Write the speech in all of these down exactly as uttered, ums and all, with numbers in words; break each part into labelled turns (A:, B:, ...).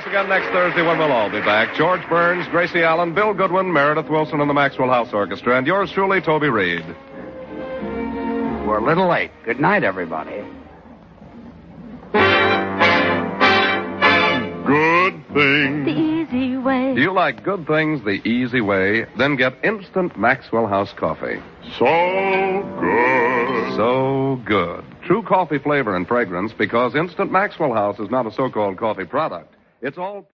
A: again next Thursday when we'll all be back. George Burns, Gracie Allen, Bill Goodwin, Meredith Wilson, and the Maxwell House Orchestra. And yours truly, Toby Reed.
B: We're a little late. Good night, everybody.
A: Good things.
C: The easy way.
A: Do you like good things the easy way? Then get instant Maxwell House coffee.
D: So good.
A: So good. True coffee flavor and fragrance, because instant Maxwell House is not a so-called coffee product. It's all...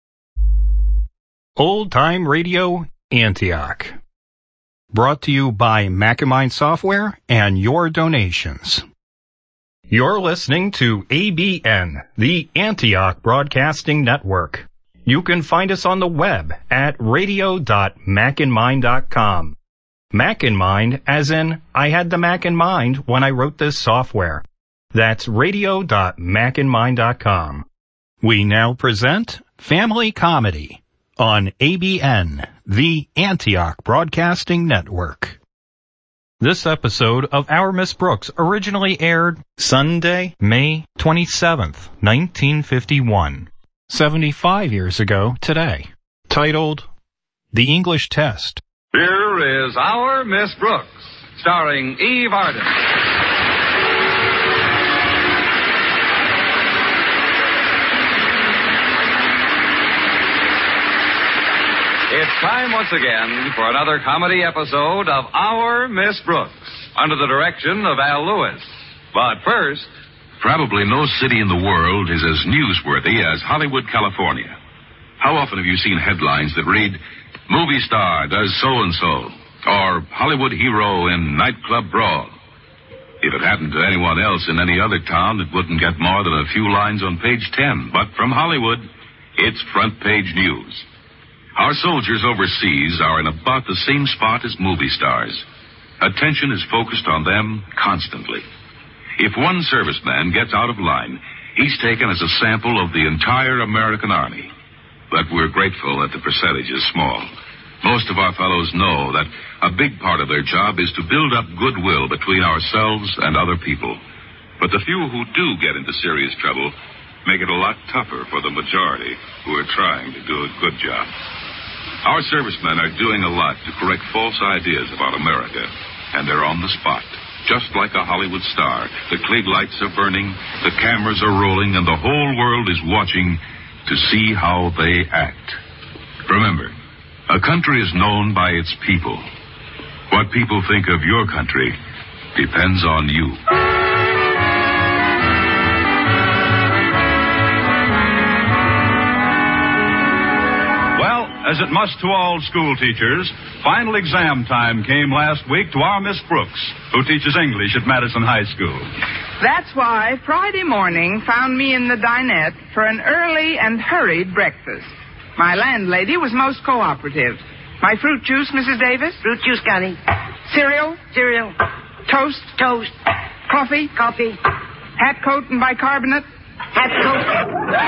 E: Old Time Radio, Antioch. Brought to you by Macamine Software and your donations. You're listening to A B N, the Antioch Broadcasting Network. You can find us on the web at radio dot mac in mind dot com. Mac in mind, as in, I had the Mac in mind when I wrote this software. That's radio dot mac in mind dot com. We now present Family Comedy on A B N, the Antioch Broadcasting Network. This episode of Our Miss Brooks originally aired Sunday, May twenty-seventh, nineteen fifty-one, seventy-five years ago today, titled The English Test.
F: Here is Our Miss Brooks, starring Eve Arden. It's time once again for another comedy episode of Our Miss Brooks, under the direction of Al Lewis. But first...
G: Probably no city in the world is as newsworthy as Hollywood, California. How often have you seen headlines that read, movie star does so-and-so, or Hollywood hero in nightclub brawl? If it happened to anyone else in any other town, it wouldn't get more than a few lines on page ten. But from Hollywood, it's front-page news. Our soldiers overseas are in about the same spot as movie stars. Attention is focused on them constantly. If one serviceman gets out of line, he's taken as a sample of the entire American Army. But we're grateful that the percentage is small. Most of our fellows know that a big part of their job is to build up goodwill between ourselves and other people. But the few who do get into serious trouble make it a lot tougher for the majority who are trying to do a good job. Our servicemen are doing a lot to correct false ideas about America, and they're on the spot. Just like a Hollywood star, the Klieg lights are burning, the cameras are rolling, and the whole world is watching to see how they act. Remember, a country is known by its people. What people think of your country depends on you.
H: As it must to all school teachers, final exam time came last week to our Miss Brooks, who teaches English at Madison High School.
I: That's why Friday morning found me in the dinette for an early and hurried breakfast. My landlady was most cooperative. My fruit juice, Missus Davis?
J: Fruit juice, Connie.
I: Cereal?
J: Cereal.
I: Toast?
J: Toast.
I: Coffee?
J: Coffee.
I: Hat coat and bicarbonate?
J: Hat coat.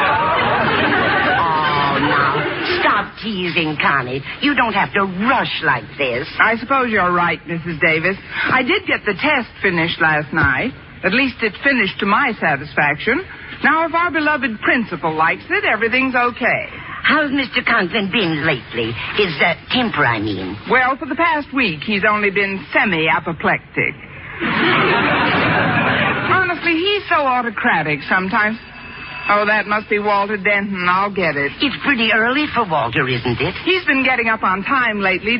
J: Oh, now, stop teasing, Connie. You don't have to rush like this.
I: I suppose you're right, Missus Davis. I did get the test finished last night. At least it finished to my satisfaction. Now, if our beloved principal likes it, everything's okay.
J: How's Mister Conklin been lately? His uh, temper, I mean.
I: Well, for the past week, he's only been semi-apoplectic. Honestly, he's so autocratic sometimes. Oh, that must be Walter Denton. I'll get it.
J: It's pretty early for Walter, isn't it?
I: He's been getting up on time lately